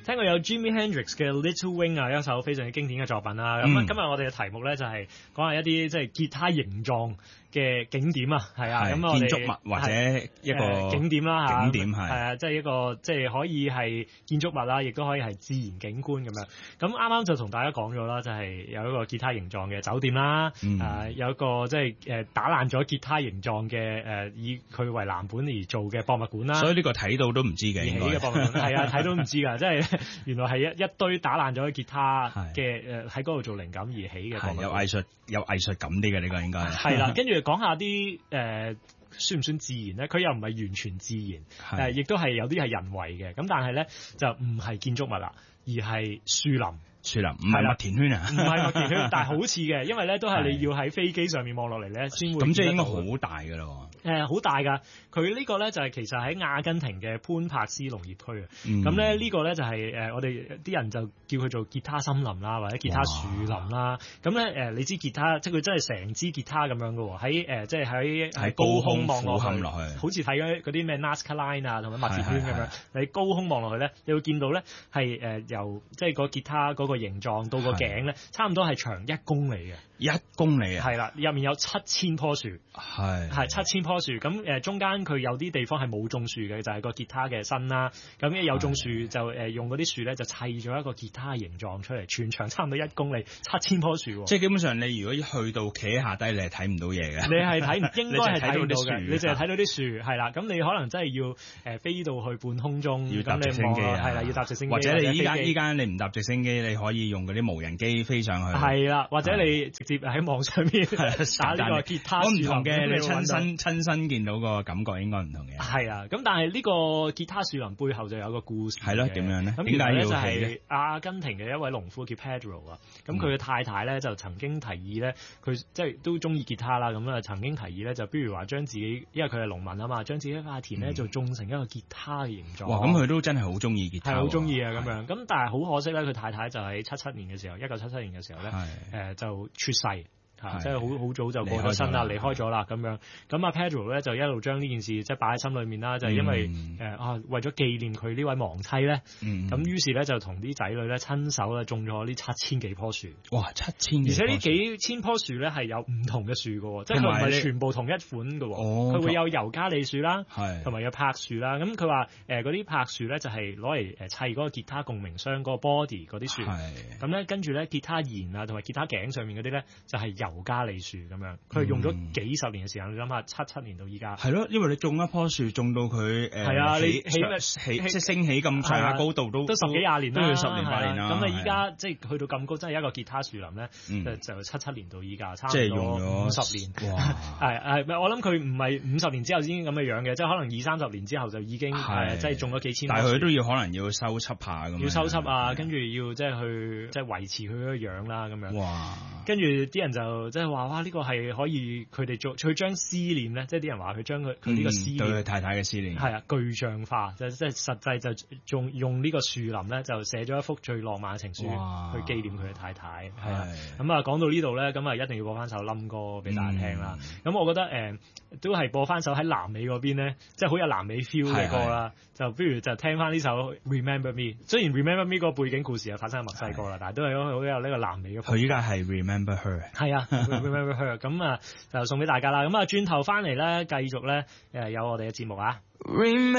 聽過有 Jimi Hendrix 嘅 Little Wing 啊，一首非常之經典嘅作品啦。咁今日我哋嘅題目咧就係講下一啲即係吉他形狀嘅景點啊，係啊，咁我哋建築物或者一個景點啦， 景點係啊，即係一個即係可以係建築物啦，亦都可以係自然景觀咁樣。咁啱啱就同大家講咗啦，就係有一個吉他形狀嘅酒店啦，有一個即係打爛咗吉他形狀嘅以佢為藍本而做嘅博物館啦。 所以呢個睇到都唔知嘅， 起嘅博物館係啊，睇都唔知㗎，即係原來係一堆打爛咗嘅吉他嘅喺嗰度做靈感而起嘅博物館。 有藝術感啲嘅呢個應該係啦，跟住講下啲算唔算自然咧？佢又唔係完全自然，亦都係有啲係人為嘅。咁但係咧就唔係建築物啦，而係樹林。 樹林唔係麥田圈啊， 唔係麥田圈，但係好似嘅，因為咧都係你要喺飛機上面望落嚟咧先會。 咁即係應該好大㗎咯。 好大㗎，佢呢個咧就係其實喺阿根廷嘅潘帕斯農業區啊。咁咧呢個咧就係我哋啲人就叫佢做吉他森林啦，或者吉他樹林啦。咁咧你知吉他即係佢真係成支吉他咁樣㗎喎，喺即係喺高空望落去，好似睇嗰啲咩 Nazca Line 啊同埋麥田圈咁樣。你高空望落去咧，你會見到咧係由即係個吉他嗰個形狀到個頸咧，差唔多係長1公里嘅。 1公里啊！ 係啦，入面有7000棵樹，係7000棵樹。咁中間佢有啲地方係冇種樹嘅，就係個吉他嘅身啦。咁有種樹就用嗰啲樹咧就砌咗一個吉他形狀出嚟，全長差唔多1公里，7000棵樹。 即係基本上你如果去到企喺下低，你係睇唔到嘢嘅。 你係睇唔應該係睇到啲樹，你淨係睇到啲樹係啦。咁你可能真係要飛到去半空中， 要搭直升機係啦，要搭直升機。 或者你依家你唔搭直升機，你可以用嗰啲無人機飛上去。 係啦，或者你直接喺網上面打呢個吉他樹林。 唔同嘅，你親身見到個感覺應該唔同嘅。 係啊，咁但係呢個吉他樹林背後就有個故事。 係咯，點樣咧？ 咁點解咧？就係阿根廷嘅一位農夫叫 Pedro 啊。咁佢嘅太太咧就曾經提議咧，佢即係都中意吉他啦。咁啊曾經提議咧，就不如話將自己，因為佢係農民啊嘛，將自己一塊田咧就種成一個吉他嘅形狀。 哇！咁佢都真係好中意吉他。 係好中意啊咁樣。咁但係好可惜咧，佢太太就喺1977年嘅時候咧，就出世。即係好早就過咗身啦，離開咗啦咁樣。咁阿 Pedro 咧就一路將呢件事即係擺喺心裏面啦，就係因為為咗紀念佢呢位亡妻咧，咁於是咧就同啲仔女咧親手咧種咗呢7000幾棵樹。 哇！7000， 而且呢幾千棵樹咧係有唔同嘅樹㗎，即係佢唔係全部同一款㗎。佢會有尤加利樹啦，同埋有柏樹啦。咁佢話嗰啲柏樹咧就係攞嚟砌嗰個吉他共鳴箱嗰個 body 嗰啲樹。咁咧跟住咧吉他弦啊同埋吉他頸上面嗰啲咧就係尤加利樹咁樣，佢係用咗幾十年嘅時間。你諗下，77年到依家係咯，因為你種一棵樹種到佢係啊，你起即係升起咁上下高度都 10幾20年啦， 都要10年8年啦。 咁啊，依家即係去到咁高，真係一個吉他樹林咧，就77年到依家，差唔多用咗 50年。哇！係我諗佢唔係50年之後先咁嘅樣嘅，即係可能20-30年之後就已經即係種咗幾千。 但係佢都要可能要修葺下咁。 要修葺啊，跟住要即係去即係維持佢嗰個樣啦，咁樣。哇！跟住啲人就即係話哇，呢個係可以佢哋佢將思念咧，即係啲人話佢將佢呢個思念對佢太太嘅思念係啊具象化，即係實際就用呢個樹林咧就寫咗一幅最浪漫嘅情書去紀念佢嘅太太。係啊，咁啊講到呢度咧，咁啊一定要播翻首冧歌俾大家聽啦。咁我覺得都係播翻首喺南美嗰邊咧，即係好有南美 feel 嘅歌啦。就不如就聽翻呢首 Remember Me。雖然 Remember Me 個背景故事係發生喺墨西哥啦，但係都係好有呢個南美嘅。 佢依家係 Remember Her。 係啊，Remember Her。咁啊就送俾大家啦。咁啊轉頭翻嚟咧，繼續咧有我哋嘅節目啊。